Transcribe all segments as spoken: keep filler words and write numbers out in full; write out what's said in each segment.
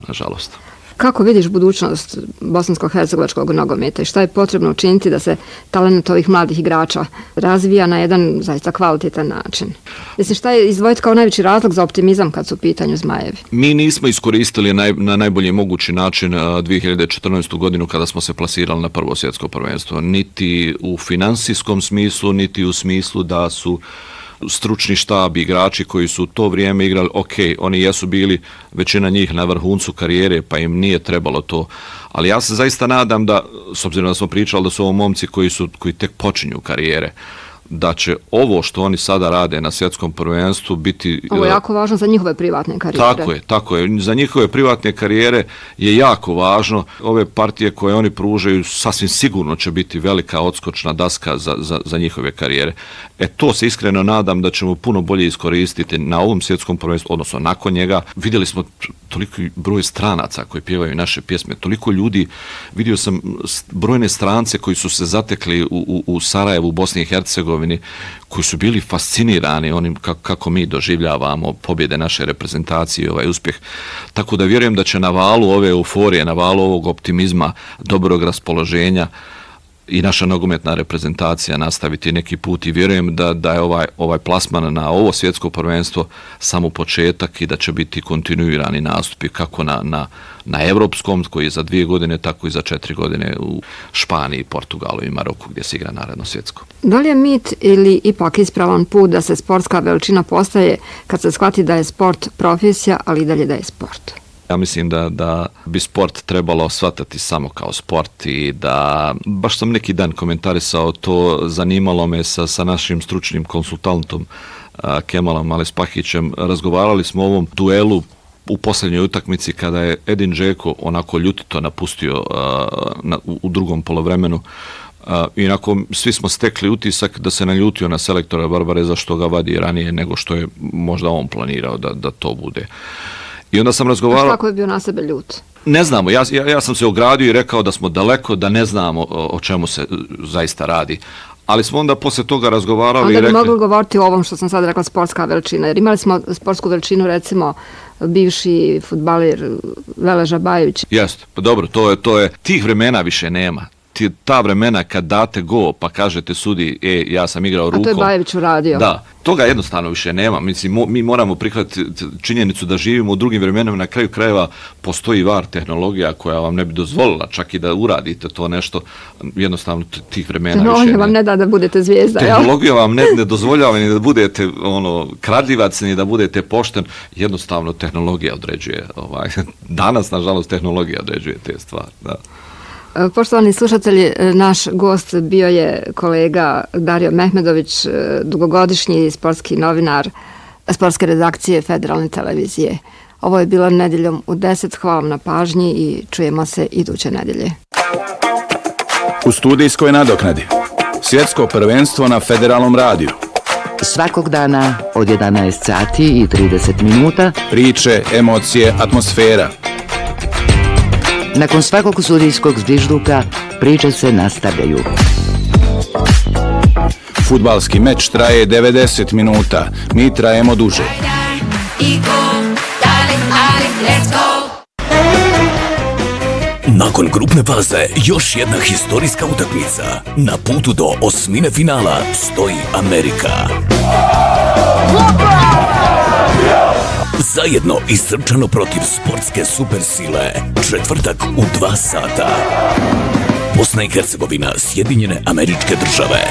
nažalost. Kako vidiš budućnost bosansko-hercegovačkog nogometa i šta je potrebno učiniti da se talent ovih mladih igrača razvija na jedan zaista kvalitetan način? Mislim, šta je izdvojiti kao najveći razlog za optimizam kad su u pitanju Zmajevi? Mi nismo iskoristili naj, na najbolji mogući način dvije hiljade četrnaestu. godinu kada smo se plasirali na prvo svjetsko prvenstvo. Niti u finansijskom smislu, niti u smislu da su stručni štab, igrači koji su u to vrijeme igrali, ok, oni jesu bili većina njih na vrhuncu karijere, pa im nije trebalo to. Ali ja se zaista nadam da, s obzirom da smo pričali da su ovo momci koji, su, koji tek počinju karijere, da će ovo što oni sada rade na svjetskom prvenstvu biti... Ovo je jako važno za njihove privatne karijere. Tako je, tako je. Za njihove privatne karijere je jako važno. Ove partije koje oni pružaju sasvim sigurno će biti velika odskočna daska za, za, za njihove karijere. E to se iskreno nadam da ćemo puno bolje iskoristiti na ovom svjetskom prvenstvu, odnosno nakon njega. Vidjeli smo toliko broj stranaca koji pjevaju naše pjesme, toliko ljudi, vidio sam brojne strance koji su se zatekli u, u, u Sarajevu, u Bosni i Hercegovini, koji su bili fascinirani onim kako, kako mi doživljavamo pobjede naše reprezentacije i ovaj uspjeh. Tako da vjerujem da će na valu ove euforije, na valu ovog optimizma, dobrog raspoloženja i naša nogometna reprezentacija nastaviti neki put i vjerujem da, da je ovaj, ovaj plasman na ovo svjetsko prvenstvo samo početak i da će biti kontinuirani nastupi kako na, na, na evropskom, koji je za dvije godine, tako i za četiri godine u Španiji, Portugalu i Maroku gdje se igra naredno svjetsko. Da li je mit ili ipak ispravan put da se sportska veličina postaje kad se shvati da je sport profesija, ali i dalje da je sport? Ja mislim da, da bi sport trebalo shvatati samo kao sport i da, baš sam neki dan komentarisao to, zanimalo me sa, sa našim stručnim konsultantom a, Kemalom Alespahićem, razgovarali smo o ovom duelu u posljednjoj utakmici kada je Edin Džeko onako ljutito napustio a, na, u, u drugom polovremenu. Uh, i nakon svi smo stekli utisak da se naljutio na selektora Barbareza što ga vadi ranije nego što je možda on planirao da, da to bude. I onda sam razgovarao... A kako je bio na sebe ljut? Ne znamo, ja, ja, ja sam se ogradio i rekao da smo daleko, da ne znamo o, o čemu se zaista radi. Ali smo onda poslije toga razgovarali onda i rekli... Onda bi mogli govoriti o ovom što sam sad rekla, sportska veličina. Jer imali smo sportsku veličinu, recimo, bivši fudbaler Veleža Bajević. Jeste, pa dobro, to je, to je, tih vremena više nema. Ta vremena kad date go pa kažete sudi, e, ja sam igrao rukom. A to je Bajević uradio. Da, toga jednostavno više nema. Mislim, mo, mi moramo prihvatiti činjenicu da živimo u drugim vremenima. Na kraju krajeva postoji var tehnologija koja vam ne bi dozvolila čak i da uradite to nešto. Jednostavno tih vremena više nema. Tehnologija vam ne da da budete zvijezda, jel? Tehnologija vam ne, ne dozvoljava ni da budete ono, kradljivac, ni da budete pošten. Jednostavno tehnologija određuje. Ovaj. Danas, nažalost, tehnologija određuje te stvari. Da. Poštovani slušatelji, naš gost bio je kolega Dario Mehmedović, dugogodišnji sportski novinar sportske redakcije Federalne televizije. Ovo je bilo Nedjeljom u deset. Hvala vam na pažnji i čujemo se iduće nedjelje. U studijskoj nadoknadi svjetsko prvenstvo na Federalnom radiju. Svakog dana od jedanaest sati i trideset minuta. Priče, emocije, atmosfera. Nakon svakog sudijskog zvižduka priče se nastavljaju. Fudbalski meč traje devedeset minuta, mi trajemo duže. Nakon grupne faze još jedna historijska utakmica. Na putu do osmine finala stoji Amerika. Zajedno i srčano protiv sportske supersile. Četvrtak u dva sata. Bosna i Hercegovina, Sjedinjene Američke Države.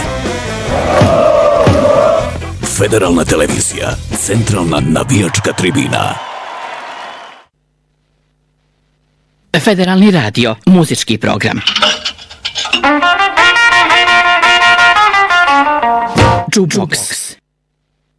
Federalna televizija, centralna navijačka tribina. Federalni radio, muzički program. Jukebox.